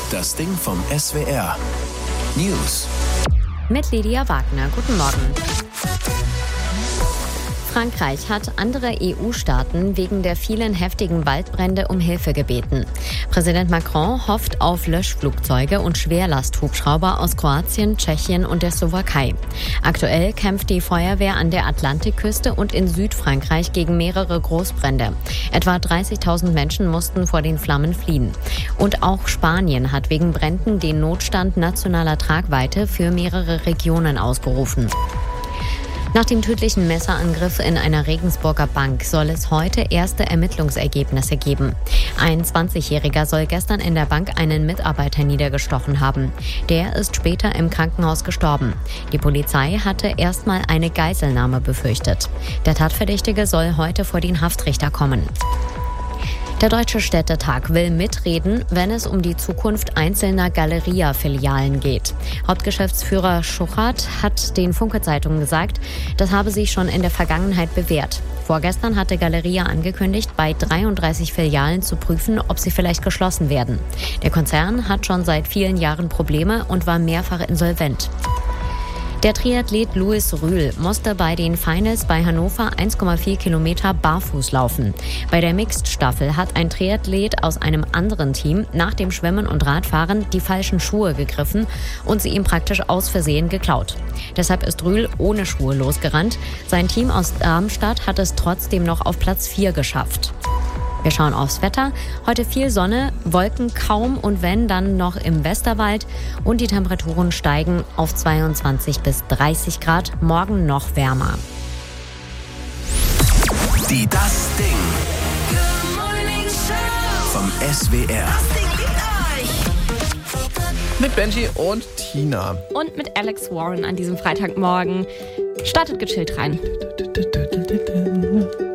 Das Ding vom SWR. News. Mit Lydia Wagner. Guten Morgen. Frankreich hat andere EU-Staaten wegen der vielen heftigen Waldbrände um Hilfe gebeten. Präsident Macron hofft auf Löschflugzeuge und Schwerlasthubschrauber aus Kroatien, Tschechien und der Slowakei. Aktuell kämpft die Feuerwehr an der Atlantikküste und in Südfrankreich gegen mehrere Großbrände. Etwa 30.000 Menschen mussten vor den Flammen fliehen. Und auch Spanien hat wegen Bränden den Notstand nationaler Tragweite für mehrere Regionen ausgerufen. Nach dem tödlichen Messerangriff in einer Regensburger Bank soll es heute erste Ermittlungsergebnisse geben. Ein 20-Jähriger soll gestern in der Bank einen Mitarbeiter niedergestochen haben. Der ist später im Krankenhaus gestorben. Die Polizei hatte erstmal eine Geiselnahme befürchtet. Der Tatverdächtige soll heute vor den Haftrichter kommen. Der Deutsche Städtetag will mitreden, wenn es um die Zukunft einzelner Galeria-Filialen geht. Hauptgeschäftsführer Schuchart hat den Funke-Zeitungen gesagt, das habe sich schon in der Vergangenheit bewährt. Vorgestern hatte Galeria angekündigt, bei 33 Filialen zu prüfen, ob sie vielleicht geschlossen werden. Der Konzern hat schon seit vielen Jahren Probleme und war mehrfach insolvent. Der Triathlet Louis Rühl musste bei den Finals bei Hannover 1,4 Kilometer barfuß laufen. Bei der Mixed-Staffel hat ein Triathlet aus einem anderen Team nach dem Schwimmen und Radfahren die falschen Schuhe gegriffen und sie ihm praktisch aus Versehen geklaut. Deshalb ist Rühl ohne Schuhe losgerannt. Sein Team aus Darmstadt hat es trotzdem noch auf Platz 4 geschafft. Wir schauen aufs Wetter. Heute viel Sonne, Wolken kaum und wenn, dann noch im Westerwald. Und die Temperaturen steigen auf 22 bis 30 Grad. Morgen noch wärmer. Die Das Ding vom SWR. Mit Benji und Tina. Und mit Alex Warren an diesem Freitagmorgen. Startet gechillt rein.